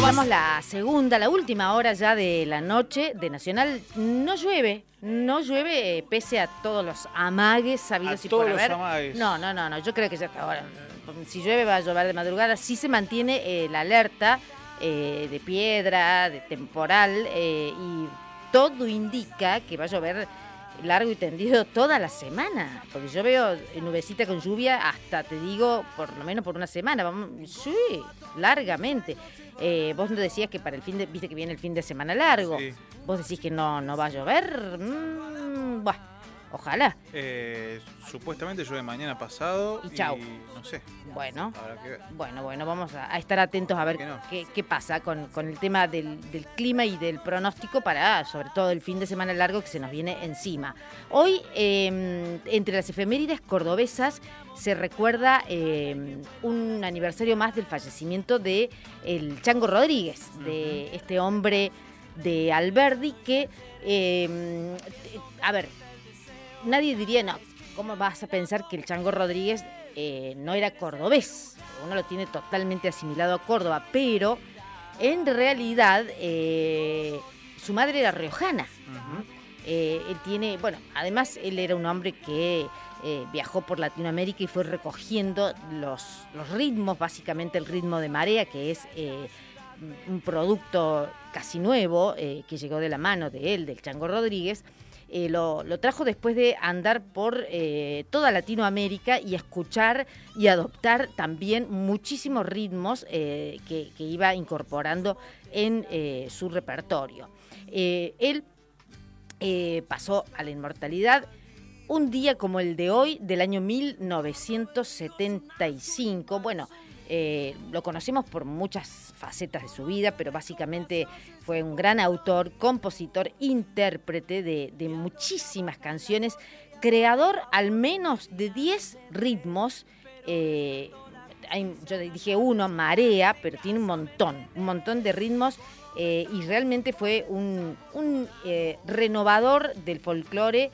Comenzamos la segunda, la última hora ya de la noche de Nacional. No llueve, pese a todos los amagues sabidos y por haber. No, yo creo que ya ahora, si llueve va a llover de madrugada. Sí se mantiene la alerta de piedra, de temporal, y todo indica que va a llover largo y tendido toda la semana, porque yo veo nubecita con lluvia hasta, te digo, por lo menos por una semana. Sí, largamente. Vos no decías que para el viste que viene el fin de semana largo. Sí. Vos decís que no va a llover. Bueno, ojalá. Supuestamente llueve mañana pasado Y chau. No sé. Bueno, Habrá que ver. bueno, vamos a estar atentos a ver qué pasa con el tema del clima y del pronóstico para, sobre todo, el fin de semana largo que se nos viene encima. Hoy, entre las efemérides cordobesas, se recuerda un aniversario más del fallecimiento de el Chango Rodríguez, de este hombre de Alberdi que, a ver, nadie diría, no, ¿cómo vas a pensar que el Chango Rodríguez no era cordobés? Uno lo tiene totalmente asimilado a Córdoba, pero en realidad su madre era riojana. Él tiene, bueno, además él era un hombre que viajó por Latinoamérica y fue recogiendo los ritmos, básicamente el ritmo de marea, que es un producto casi nuevo que llegó de la mano de él, del Chango Rodríguez. Lo trajo después de andar por toda Latinoamérica y escuchar y adoptar también muchísimos ritmos que iba incorporando en su repertorio. Él pasó a la inmortalidad un día como el de hoy, del año 1975. Bueno, lo conocemos por muchas facetas de su vida, pero básicamente fue un gran autor, compositor, intérprete de muchísimas canciones, creador al menos de 10 ritmos. Yo dije uno, Marea, pero tiene un montón de ritmos, y realmente fue un renovador del folclore.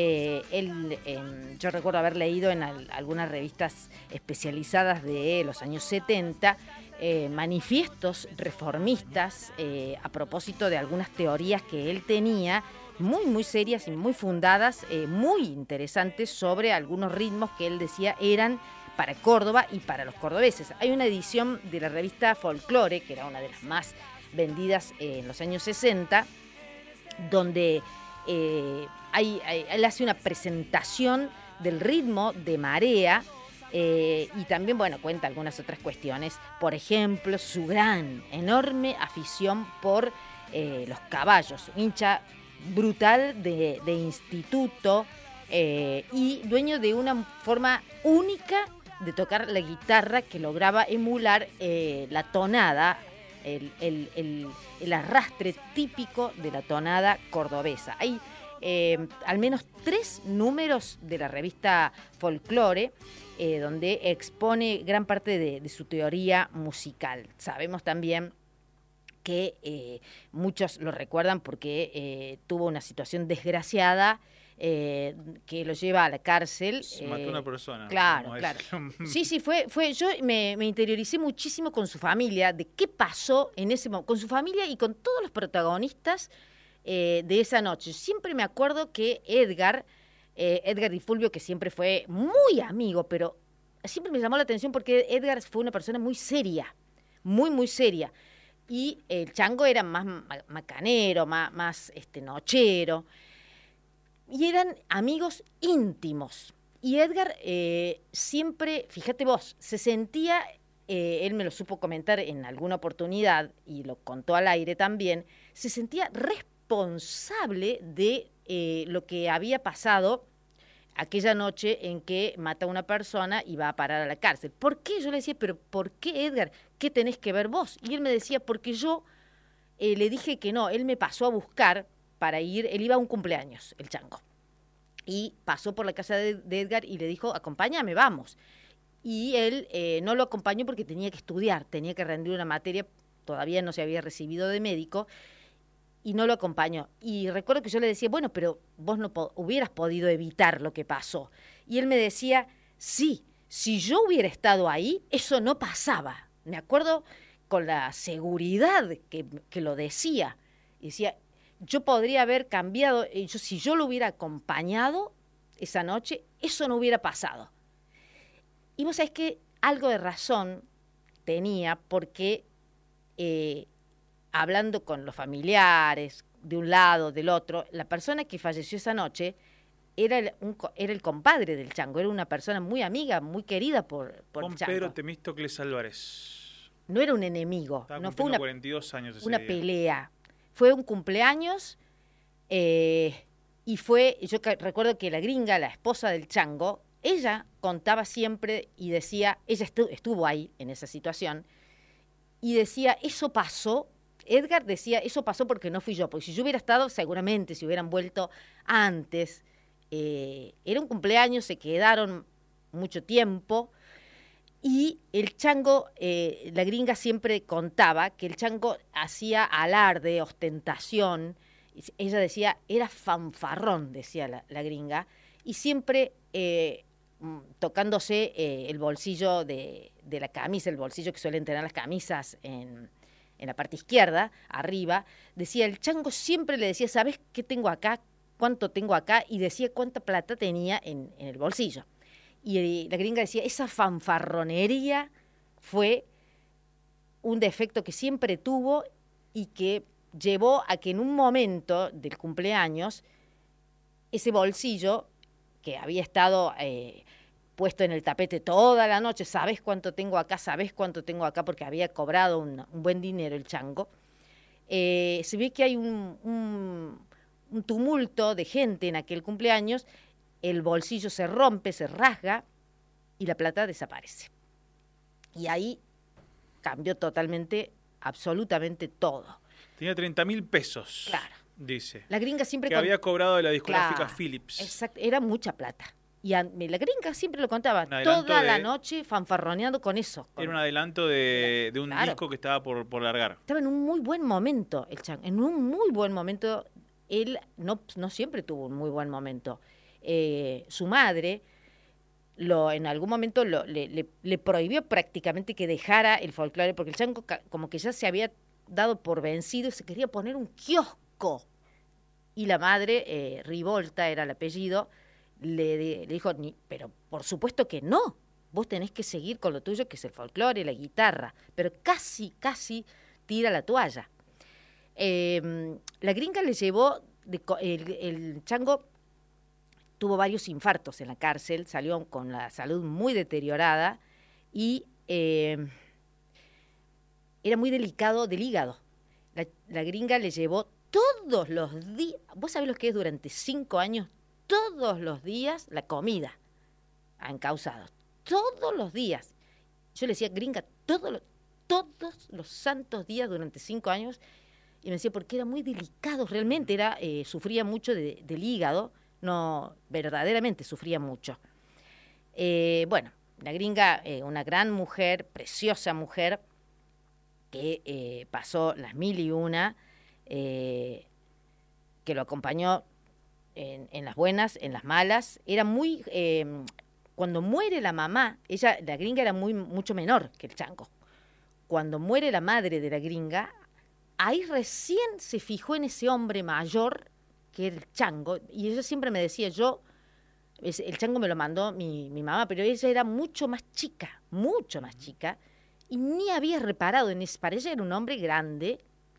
Yo recuerdo haber leído en algunas revistas especializadas de los años 70 manifiestos reformistas a propósito de algunas teorías que él tenía, muy serias y muy fundadas, muy interesantes, sobre algunos ritmos que él decía eran para Córdoba y para los cordobeses. Hay una edición de la revista Folklore, que era una de las más vendidas en los años 60, donde él hace una presentación del ritmo de Marea, y también, bueno, cuenta algunas otras cuestiones. Por ejemplo, su enorme afición por los caballos, un hincha brutal de instituto, y dueño de una forma única de tocar la guitarra que lograba emular la tonada, el arrastre típico de la tonada cordobesa. Hay al menos 3 números de la revista Folklore donde expone gran parte de su teoría musical. Sabemos también que muchos lo recuerdan porque tuvo una situación desgraciada que lo lleva a la cárcel. Se mató una persona. Claro. Sí, yo me interioricé muchísimo con su familia, de qué pasó en ese momento, con su familia y con todos los protagonistas de esa noche. Siempre me acuerdo que Edgar Di Fulvio, que siempre fue muy amigo, pero siempre me llamó la atención porque Edgar fue una persona muy seria, muy seria. Y el Chango era más macanero, más nochero. Y eran amigos íntimos. Y Edgar siempre, fíjate vos, se sentía, él me lo supo comentar en alguna oportunidad y lo contó al aire también, se sentía responsable de lo que había pasado aquella noche en que mata a una persona y va a parar a la cárcel. ¿Por qué? Yo le decía, pero ¿por qué, Edgar? ¿Qué tenés que ver vos? Y él me decía, porque yo le dije que no, él me pasó a buscar para ir, él iba a un cumpleaños, el Chango, y pasó por la casa de Edgar y le dijo, acompáñame, vamos. Y él no lo acompañó porque tenía que estudiar, tenía que rendir una materia, todavía no se había recibido de médico, y no lo acompañó. Y recuerdo que yo le decía, bueno, pero vos no hubieras podido evitar lo que pasó. Y él me decía, sí, si yo hubiera estado ahí, eso no pasaba. Me acuerdo con la seguridad que lo decía. Y decía, yo podría haber cambiado, si yo lo hubiera acompañado esa noche, eso no hubiera pasado. Y vos sabés que algo de razón tenía, porque hablando con los familiares, de un lado, del otro, la persona que falleció esa noche era el compadre del Chango, era una persona muy amiga, muy querida por el Chango. Pedro Temístocles Álvarez. No era un enemigo, Estaba no fue una, 42 años ese una día. pelea. Fue un cumpleaños y yo recuerdo que la gringa, la esposa del Chango, ella contaba siempre y decía, ella estuvo ahí en esa situación, y decía, eso pasó, Edgar decía, eso pasó porque no fui yo, porque si yo hubiera estado, seguramente, si hubieran vuelto antes, era un cumpleaños, se quedaron mucho tiempo, y el Chango, la gringa siempre contaba que el Chango hacía alarde, ostentación, ella decía, era fanfarrón, decía la gringa, y siempre tocándose el bolsillo de la camisa, el bolsillo que suelen tener las camisas en la parte izquierda, arriba, decía, el Chango siempre le decía, ¿sabes qué tengo acá? ¿Cuánto tengo acá? Y decía cuánta plata tenía en el bolsillo. Y la gringa decía, esa fanfarronería fue un defecto que siempre tuvo y que llevó a que en un momento del cumpleaños ese bolsillo que había estado puesto en el tapete toda la noche, ¿sabés cuánto tengo acá? ¿Sabés cuánto tengo acá? Porque había cobrado un buen dinero el Chango. Se ve que hay un tumulto de gente en aquel cumpleaños, el bolsillo se rompe, se rasga y la plata desaparece. Y ahí cambió totalmente, absolutamente todo. Tenía 30.000 pesos, claro, dice. La gringa siempre que había cobrado de la discográfica claro, Philips. Exacto, era mucha plata. Y la gringa siempre lo contaba, toda la noche fanfarroneando con eso. Era un adelanto de un claro, disco que estaba por largar. Estaba en un muy buen momento el Chango, en un muy buen momento. Él no siempre tuvo un muy buen momento. Su madre en algún momento le prohibió prácticamente que dejara el folclore, porque el Chango como que ya se había dado por vencido y se quería poner un kiosco. Y la madre, Rivolta era el apellido, le dijo, pero por supuesto que no, vos tenés que seguir con lo tuyo, que es el folclore, la guitarra, pero casi tira la toalla. La gringa le llevó, el Chango tuvo varios infartos en la cárcel, salió con la salud muy deteriorada y era muy delicado del hígado. La gringa le llevó todos los días, vos sabés lo que es durante 5 años, todos los días la comida a encausados, todos los días. Yo le decía, gringa, todos los santos días durante 5 años, y me decía, porque era muy delicado, realmente sufría mucho del hígado, no, verdaderamente sufría mucho. Bueno, la gringa, una gran mujer, preciosa mujer, que pasó las 1001, que lo acompañó en las buenas, en las malas. Era muy, cuando muere la mamá, la gringa era mucho menor que el Chango. Cuando muere la madre de la gringa, ahí recién se fijó en ese hombre mayor que era el Chango, y ella siempre me decía, el Chango me lo mandó mi mamá, pero ella era mucho más chica, y ni había reparado en eso. Para ella era un hombre grande,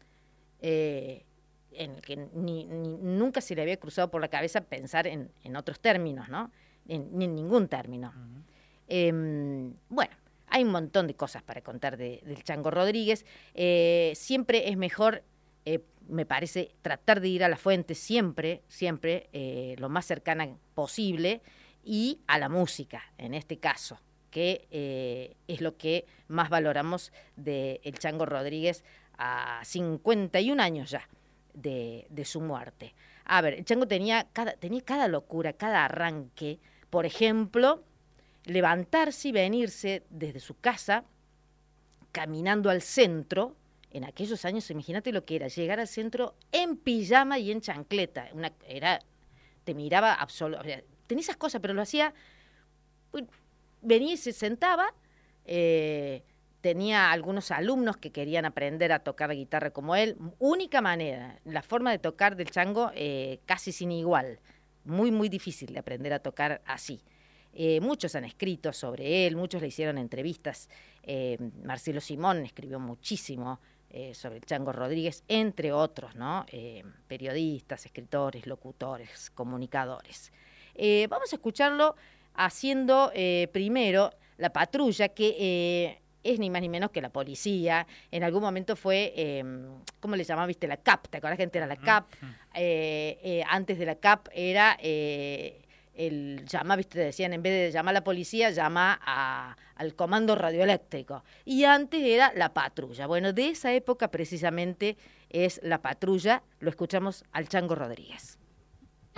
en el que nunca se le había cruzado por la cabeza pensar en otros términos, ¿no? Ni en ningún término. Bueno, hay un montón de cosas para contar del Chango Rodríguez. Siempre es mejor, me parece, tratar de ir a la fuente siempre, lo más cercana posible, y a la música, en este caso, que es lo que más valoramos del Chango Rodríguez a 51 años ya de su muerte. A ver, el Chango tenía cada locura, cada arranque. Por ejemplo, levantarse y venirse desde su casa caminando al centro. En aquellos años, imagínate lo que era llegar al centro en pijama y en chancleta. Te miraba absolutamente. Tenía esas cosas, pero lo hacía. Venía y se sentaba, tenía algunos alumnos que querían aprender a tocar la guitarra como él. Única manera, la forma de tocar del Chango casi sin igual. Muy, muy difícil de aprender a tocar así. Muchos han escrito sobre él, muchos le hicieron entrevistas. Marcelo Simón escribió muchísimo sobre el Chango Rodríguez, entre otros, ¿no? Periodistas, escritores, locutores, comunicadores. Vamos a escucharlo haciendo primero La Patrulla, que es ni más ni menos que la policía. En algún momento fue, ¿cómo le llamaban? ¿Viste? La CAP, ¿te acordás que antes era la CAP? Antes de la CAP era el llamar, ¿viste? Decían, en vez de llamar a la policía, llama al comando radioeléctrico. Y antes era La Patrulla. Bueno, de esa época precisamente es La Patrulla. Lo escuchamos al Chango Rodríguez.